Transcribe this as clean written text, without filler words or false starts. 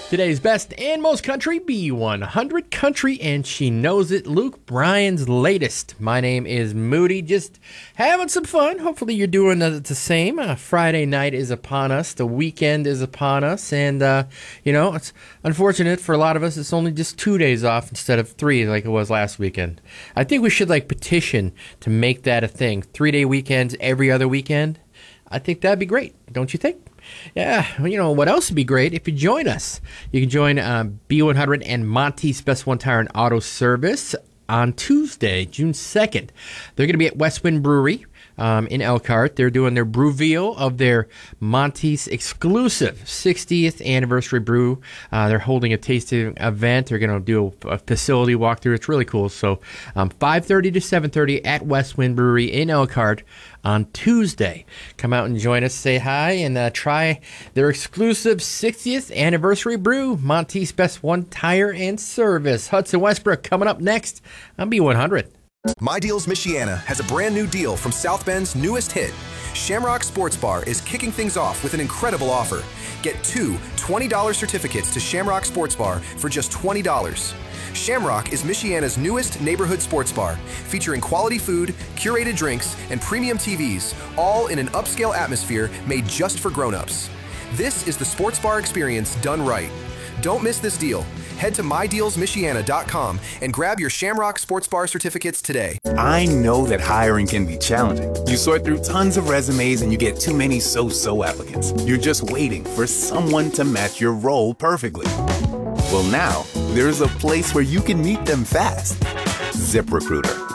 Today's best and most country, B100 Country, and she knows it. Luke Bryan's latest. My name is Moody. Just having some fun. Hopefully you're doing the same. Friday night is upon us. The weekend is upon us. And, it's unfortunate for a lot of us. It's only just 2 days off instead of 3 like it was last weekend. I think we should petition to make that a thing. 3-day weekends every other weekend. I think that'd be great. Don't you think? Yeah, what else would be great if you join us? You can join B100 and Monty's Best One Tire and Auto Service on Tuesday, June 2nd. They're going to be at Westwind Brewery in Elkhart. They're doing their brew of their Monty's exclusive 60th anniversary brew. They're holding a tasting event. They're going to do a facility walkthrough. It's really cool. So 5:30 to 7:30 at Westwind Brewery in Elkhart on Tuesday. Come out and join us, say hi, and try their exclusive 60th anniversary brew, Monty's Best One Tire and Service. Hudson Westbrook coming up next on B100. My Deals Michiana has a brand new deal from South Bend's newest hit. Shamrock Sports Bar is kicking things off with an incredible offer. Get two $20 certificates to Shamrock Sports Bar for just $20. Shamrock is Michiana's newest neighborhood sports bar, featuring quality food, curated drinks, and premium TVs, all in an upscale atmosphere made just for grown-ups. This is the sports bar experience done right. Don't miss this deal. Head to MyDealsMichiana.com and grab your Shamrock Sports Bar certificates today. I know that hiring can be challenging. You sort through tons of resumes and you get too many so-so applicants. You're just waiting for someone to match your role perfectly. Well, now, there's a place where you can meet them fast. ZipRecruiter.